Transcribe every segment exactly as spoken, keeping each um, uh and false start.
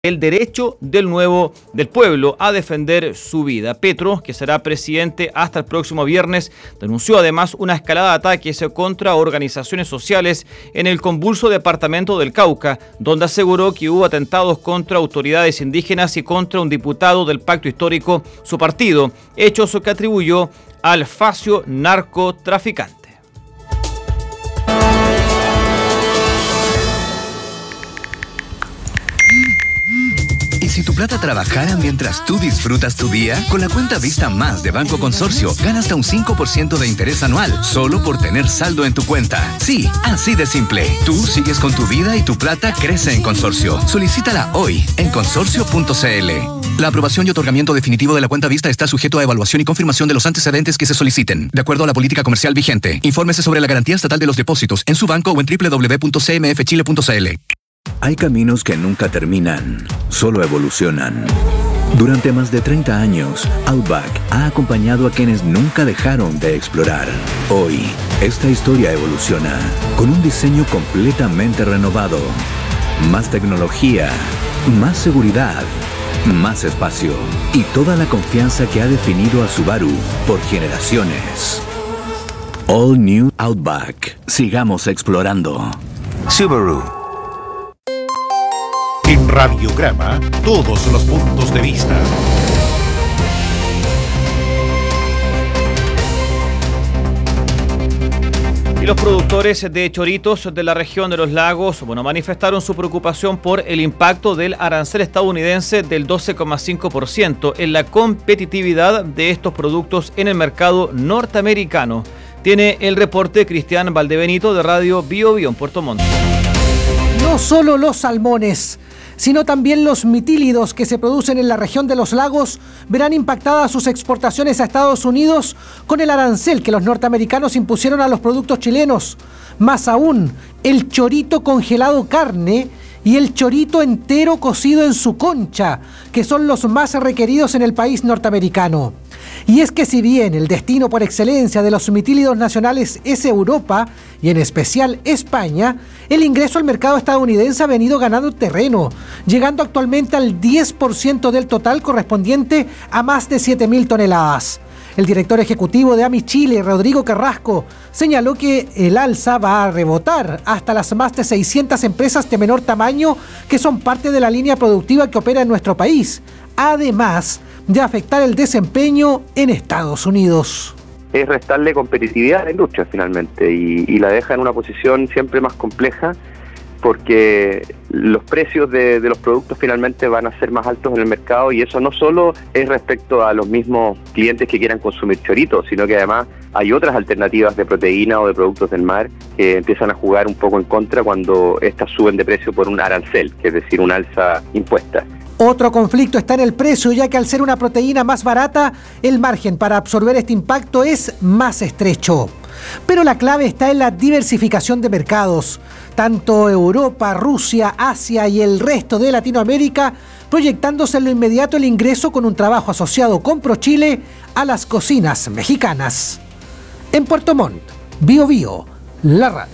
el derecho del nuevo del pueblo a defender su vida. Petro, que será presidente hasta el próximo viernes, denunció además una escalada de ataques contra organizaciones sociales en el convulso departamento del Cauca, donde aseguró que hubo atentados contra autoridades indígenas y contra un diputado del Pacto Histórico, su partido, hechos que atribuyó al facio narcotraficante. Si tu plata trabajara mientras tú disfrutas tu día, con la cuenta Vista Más de Banco Consorcio, gana hasta un cinco por ciento de interés anual, solo por tener saldo en tu cuenta. Sí, así de simple. Tú sigues con tu vida y tu plata crece en Consorcio. Solicítala hoy en consorcio punto c l. La aprobación y otorgamiento definitivo de la cuenta Vista está sujeto a evaluación y confirmación de los antecedentes que se soliciten, de acuerdo a la política comercial vigente. Infórmese sobre la garantía estatal de los depósitos en su banco o en doble u doble u doble u punto c m f chile punto c l. Hay caminos que nunca terminan, solo evolucionan. Durante más de treinta años, Outback ha acompañado a quienes nunca dejaron de explorar. Hoy, esta historia evoluciona con un diseño completamente renovado. Más tecnología, más seguridad, más espacio y toda la confianza que ha definido a Subaru por generaciones. All New Outback. Sigamos explorando. Subaru. En Radiograma, todos los puntos de vista. Y los productores de choritos de la región de los lagos, bueno, manifestaron su preocupación por el impacto del arancel estadounidense del doce coma cinco por ciento en la competitividad de estos productos en el mercado norteamericano. Tiene el reporte Cristian Valdebenito de Radio Bio Bio en Puerto Montt. No solo los salmones, sino también los mitílidos que se producen en la región de los lagos verán impactadas sus exportaciones a Estados Unidos con el arancel que los norteamericanos impusieron a los productos chilenos. Más aún, el chorito congelado carne y el chorito entero cocido en su concha, que son los más requeridos en el país norteamericano. Y es que si bien el destino por excelencia de los mitílidos nacionales es Europa, y en especial España, el ingreso al mercado estadounidense ha venido ganando terreno, llegando actualmente al diez por ciento del total correspondiente a más de siete mil toneladas. El director ejecutivo de AMI Chile, Rodrigo Carrasco, señaló que el alza va a rebotar hasta las más de seiscientas empresas de menor tamaño que son parte de la línea productiva que opera en nuestro país, además de afectar el desempeño en Estados Unidos. Es restarle competitividad a la industria finalmente y, y la deja en una posición siempre más compleja porque los precios de, de los productos finalmente van a ser más altos en el mercado y eso no solo es respecto a los mismos clientes que quieran consumir choritos, sino que además hay otras alternativas de proteína o de productos del mar que empiezan a jugar un poco en contra cuando estas suben de precio por un arancel, que es decir, un alza impuesta. Otro conflicto está en el precio, ya que al ser una proteína más barata, el margen para absorber este impacto es más estrecho. Pero la clave está en la diversificación de mercados. Tanto Europa, Rusia, Asia y el resto de Latinoamérica, proyectándose en lo inmediato el ingreso con un trabajo asociado con ProChile a las cocinas mexicanas. En Puerto Montt, Bio Bio, la radio.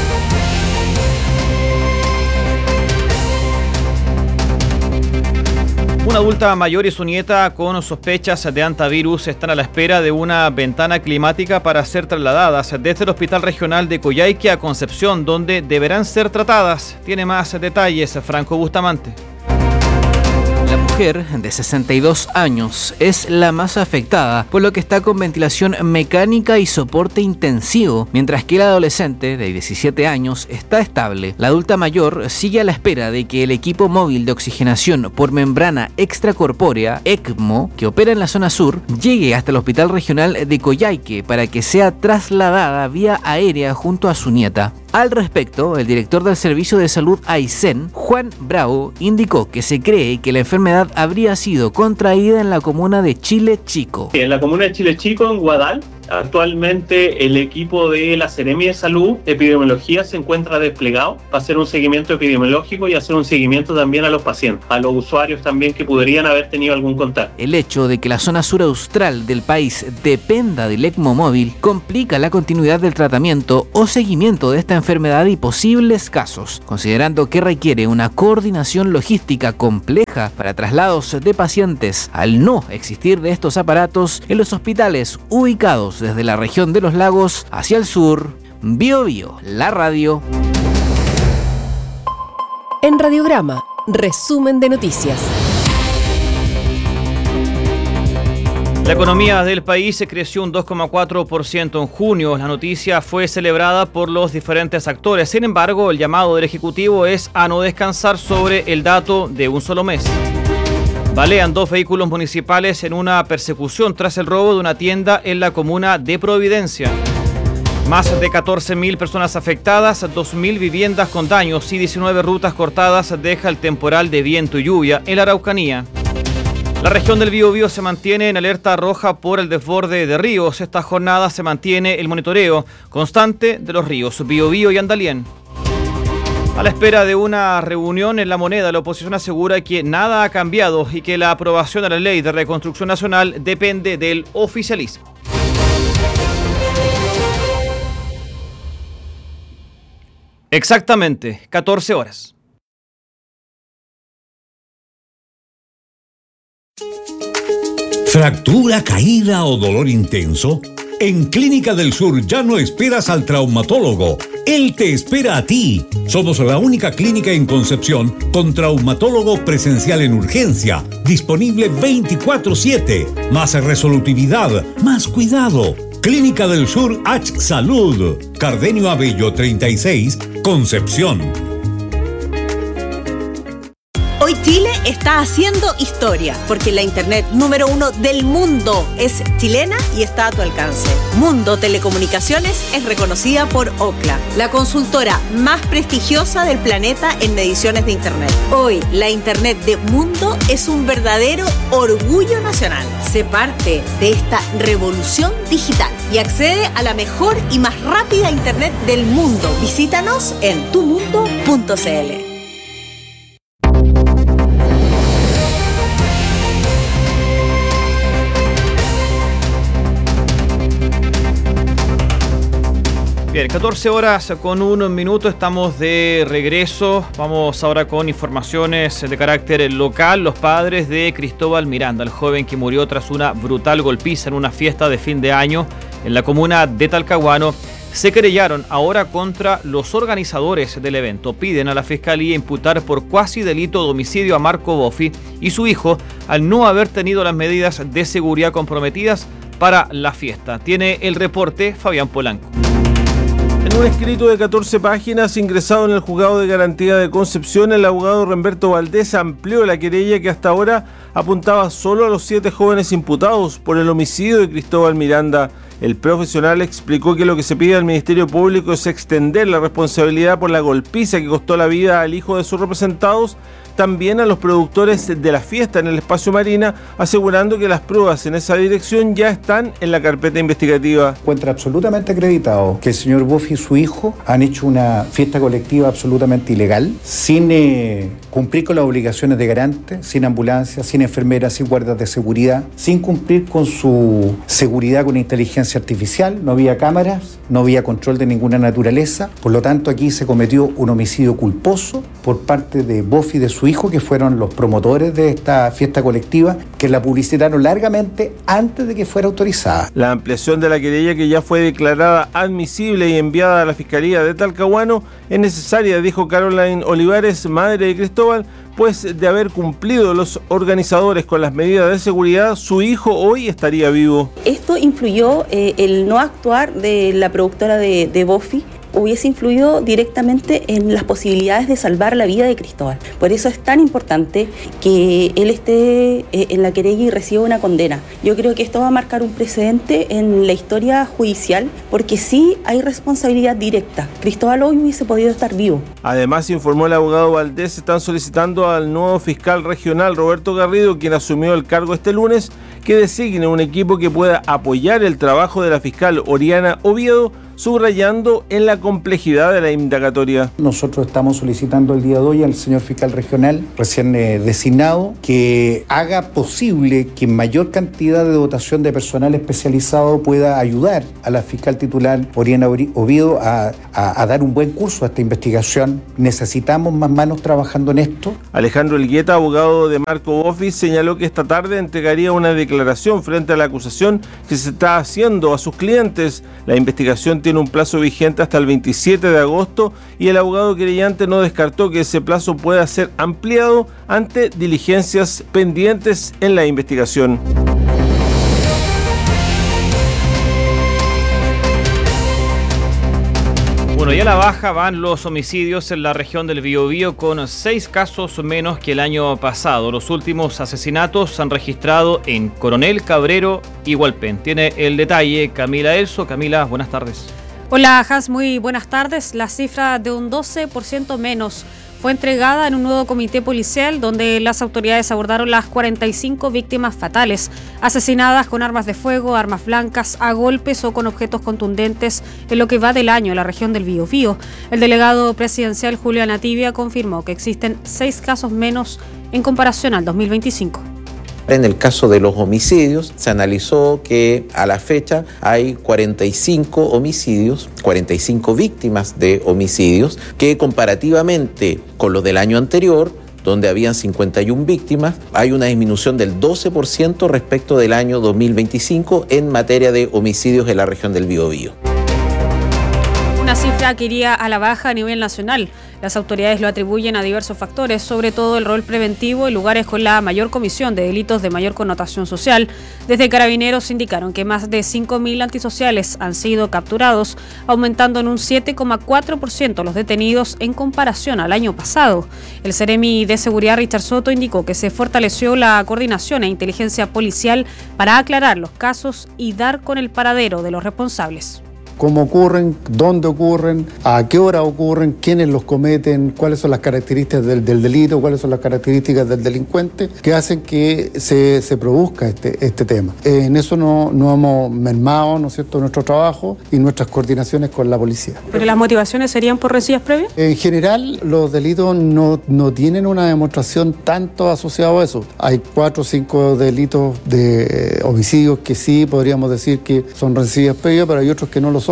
Una adulta mayor y su nieta con sospechas de hantavirus están a la espera de una ventana climática para ser trasladadas desde el Hospital Regional de Coyhaique a Concepción, donde deberán ser tratadas. Tiene más detalles Franco Bustamante. La mujer, de sesenta y dos años, es la más afectada, por lo que está con ventilación mecánica y soporte intensivo, mientras que el adolescente, de diecisiete años, está estable. La adulta mayor sigue a la espera de que el equipo móvil de oxigenación por membrana extracorpórea, ECMO, que opera en la zona sur, llegue hasta el Hospital Regional de Coyhaique para que sea trasladada vía aérea junto a su nieta. Al respecto, el director del Servicio de Salud Aysén, Juan Bravo, indicó que se cree que la enfermedad habría sido contraída en la comuna de Chile Chico. En la comuna de Chile Chico, en Guadal, Actualmente el equipo de la Seremi de Salud, Epidemiología, se encuentra desplegado para hacer un seguimiento epidemiológico y hacer un seguimiento también a los pacientes, a los usuarios también que podrían haber tenido algún contacto. El hecho de que la zona sur austral del país dependa del ECMO móvil complica la continuidad del tratamiento o seguimiento de esta enfermedad y posibles casos, considerando que requiere una coordinación logística compleja para traslados de pacientes. Al no existir de estos aparatos en los hospitales ubicados desde la región de los lagos hacia el sur, Bio Bio, la radio. En Radiograma, resumen de noticias. La economía del país creció un dos coma cuatro por ciento en junio. La noticia fue celebrada por los diferentes actores. Sin embargo, el llamado del Ejecutivo es a no descansar sobre el dato de un solo mes. Balean dos vehículos municipales en una persecución tras el robo de una tienda en la comuna de Providencia. Más de catorce mil personas afectadas, dos mil viviendas con daños y diecinueve rutas cortadas deja el temporal de viento y lluvia en la Araucanía. La región del Biobío se mantiene en alerta roja por el desborde de ríos. Esta jornada se mantiene el monitoreo constante de los ríos Biobío y Andalién. A la espera de una reunión en La Moneda, la oposición asegura que nada ha cambiado y que la aprobación de la Ley de Reconstrucción Nacional depende del oficialismo. Exactamente, catorce horas. ¿Fractura, caída o dolor intenso? En Clínica del Sur ya no esperas al traumatólogo. Él te espera a ti. Somos la única clínica en Concepción con traumatólogo presencial en urgencia, disponible veinticuatro siete. Más resolutividad, más cuidado. Clínica del Sur H Salud. Cardenio Abello treinta y seis, Concepción. Hoy Chile está haciendo historia, porque la internet número uno del mundo es chilena y está a tu alcance. Mundo Telecomunicaciones es reconocida por Ookla, la consultora más prestigiosa del planeta en mediciones de internet. Hoy, la internet de Mundo es un verdadero orgullo nacional. Sé parte de esta revolución digital y accede a la mejor y más rápida internet del mundo. Visítanos en tu mundo punto c l. Bien, catorce horas con un minuto, estamos de regreso. Vamos ahora con informaciones de carácter local. Los padres de Cristóbal Miranda, el joven que murió tras una brutal golpiza en una fiesta de fin de año en la comuna de Talcahuano, se querellaron ahora contra los organizadores del evento. Piden a la Fiscalía imputar por cuasi delito de homicidio a Marco Boffi y su hijo al no haber tenido las medidas de seguridad comprometidas para la fiesta. Tiene el reporte Fabián Polanco. En un escrito de catorce páginas ingresado en el Juzgado de Garantía de Concepción, el abogado Remberto Valdés amplió la querella que hasta ahora apuntaba solo a los siete jóvenes imputados por el homicidio de Cristóbal Miranda. El profesional explicó que lo que se pide al Ministerio Público es extender la responsabilidad por la golpiza que costó la vida al hijo de sus representados, también a los productores de la fiesta en el espacio Marina, asegurando que las pruebas en esa dirección ya están en la carpeta investigativa. Encuentra absolutamente acreditado que el señor Boffi y su hijo han hecho una fiesta colectiva absolutamente ilegal, sin eh, cumplir con las obligaciones de garante, sin ambulancia, sin enfermeras, sin guardas de seguridad, sin cumplir con su seguridad con inteligencia artificial. No había cámaras, no había control de ninguna naturaleza. Por lo tanto, aquí se cometió un homicidio culposo por parte de Boffi y de su hijo, que fueron los promotores de esta fiesta colectiva, que la publicitaron largamente antes de que fuera autorizada. La ampliación de la querella, que ya fue declarada admisible y enviada a la Fiscalía de Talcahuano, es necesaria, dijo Caroline Olivares, madre de Cristóbal, pues de haber cumplido los organizadores con las medidas de seguridad, su hijo hoy estaría vivo. Esto influyó, eh, el no actuar de la productora de, de Boffi, hubiese influido directamente en las posibilidades de salvar la vida de Cristóbal. Por eso es tan importante que él esté eh, en la querella y reciba una condena. Yo creo que esto va a marcar un precedente en la historia judicial, porque sí hay responsabilidad directa. Cristóbal hoy hubiese podido estar vivo. Además, informó el abogado Valdés, están solicitando al nuevo fiscal regional Roberto Garrido, quien asumió el cargo este lunes, que designe un equipo que pueda apoyar el trabajo de la fiscal Oriana Oviedo, subrayando en la complejidad de la indagatoria. Nosotros estamos solicitando el día de hoy al señor fiscal regional, recién eh, designado, que haga posible que mayor cantidad de dotación de personal especializado pueda ayudar a la fiscal titular Oriana Oviedo a, a, a dar un buen curso a esta investigación. Necesitamos más manos trabajando en esto. Alejandro Elgueta, abogado de Marco Boffi, señaló que esta tarde entregaría una declaración frente a la acusación que se está haciendo a sus clientes. La investigación tiene un plazo vigente hasta el veintisiete de agosto y el abogado querellante no descartó que ese plazo pueda ser ampliado ante diligencias pendientes en la investigación. Bueno, y a la baja van los homicidios en la región del Biobío, con seis casos menos que el año pasado. Los últimos asesinatos se han registrado en Coronel, Cabrero y Hualpén. Tiene el detalle Camila Elso. Camila, buenas tardes. Hola, Hans, muy buenas tardes. La cifra de un doce por ciento menos fue entregada en un nuevo comité policial donde las autoridades abordaron las cuarenta y cinco víctimas fatales, asesinadas con armas de fuego, armas blancas, a golpes o con objetos contundentes en lo que va del año en la región del Biobío. El delegado presidencial Julio Anativia confirmó que existen seis casos menos en comparación al dos mil veinticinco. En el caso de los homicidios, se analizó que a la fecha hay cuarenta y cinco homicidios, cuarenta y cinco víctimas de homicidios, que comparativamente con los del año anterior, donde habían cincuenta y una víctimas, hay una disminución del doce por ciento respecto del año dos mil veinticinco en materia de homicidios en la región del Biobío. Una cifra que iría a la baja a nivel nacional. Las autoridades lo atribuyen a diversos factores, sobre todo el rol preventivo en lugares con la mayor comisión de delitos de mayor connotación social. Desde Carabineros indicaron que más de cinco mil antisociales han sido capturados, aumentando en un siete coma cuatro por ciento los detenidos en comparación al año pasado. El Seremi de Seguridad Richard Soto indicó que se fortaleció la coordinación e inteligencia policial para aclarar los casos y dar con el paradero de los responsables. Cómo ocurren, dónde ocurren, a qué hora ocurren, quiénes los cometen, cuáles son las características del, del delito, cuáles son las características del delincuente, que hacen que se, se produzca este, este tema. En eso no, no hemos mermado, ¿no es cierto?, nuestro trabajo y nuestras coordinaciones con la policía. ¿Pero las motivaciones serían por rencillas previas? En general, los delitos no, no tienen una demostración tanto asociada a eso. Hay cuatro o cinco delitos de homicidios que sí podríamos decir que son rencillas previas, pero hay otros que no lo son.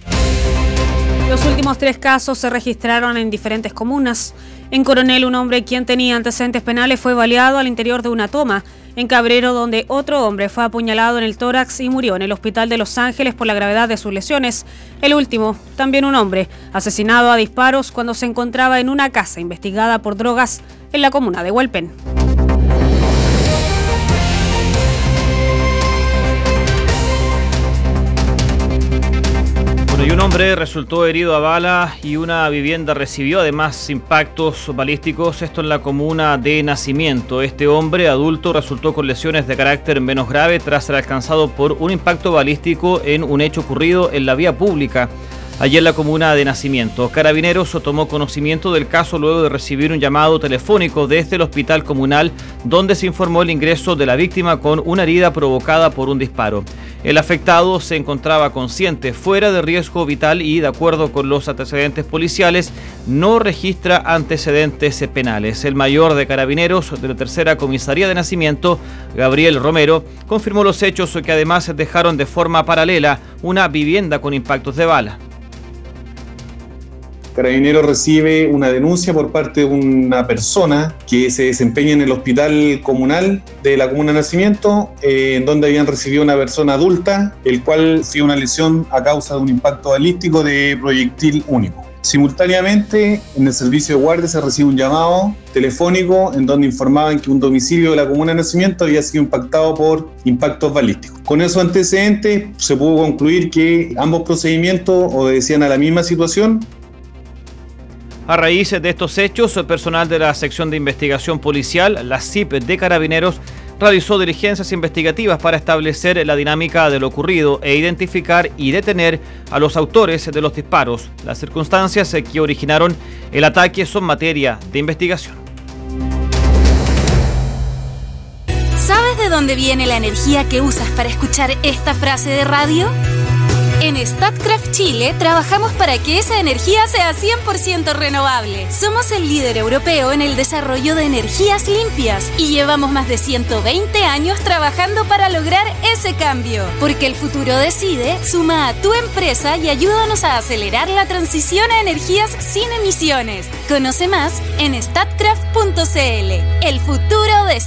Los últimos tres casos se registraron en diferentes comunas. En Coronel, un hombre quien tenía antecedentes penales fue baleado al interior de una toma. En Cabrero, donde otro hombre fue apuñalado en el tórax y murió en el hospital de Los Ángeles por la gravedad de sus lesiones. El último, también un hombre, asesinado a disparos cuando se encontraba en una casa investigada por drogas en la comuna de Hualpén. Y un hombre resultó herido a bala y una vivienda recibió además impactos balísticos, esto en la comuna de Nacimiento. Este hombre adulto resultó con lesiones de carácter menos grave tras ser alcanzado por un impacto balístico en un hecho ocurrido en la vía pública, allí en la comuna de Nacimiento. Carabineros tomó conocimiento del caso luego de recibir un llamado telefónico desde el hospital comunal, donde se informó el ingreso de la víctima con una herida provocada por un disparo. El afectado se encontraba consciente, fuera de riesgo vital y, de acuerdo con los antecedentes policiales, no registra antecedentes penales. El mayor de Carabineros de la tercera comisaría de Nacimiento, Gabriel Romero, confirmó los hechos que además dejaron de forma paralela una vivienda con impactos de bala. Carabineros recibe una denuncia por parte de una persona que se desempeña en el hospital comunal de la comuna de Nacimiento, eh, en donde habían recibido una persona adulta, el cual sufrió una lesión a causa de un impacto balístico de proyectil único. Simultáneamente, en el servicio de guardia se recibe un llamado telefónico en donde informaban que un domicilio de la comuna de Nacimiento había sido impactado por impactos balísticos. Con esos antecedentes se pudo concluir que ambos procedimientos obedecían a la misma situación. A raíz de estos hechos, el personal de la sección de investigación policial, la C I P de Carabineros, realizó diligencias investigativas para establecer la dinámica de lo ocurrido e identificar y detener a los autores de los disparos. Las circunstancias que originaron el ataque son materia de investigación. ¿Sabes de dónde viene la energía que usas para escuchar esta frase de radio? En Statkraft Chile trabajamos para que esa energía sea cien por ciento renovable. Somos el líder europeo en el desarrollo de energías limpias y llevamos más de ciento veinte años trabajando para lograr ese cambio. Porque el futuro decide, suma a tu empresa y ayúdanos a acelerar la transición a energías sin emisiones. Conoce más en statkraft punto c l. El futuro decide.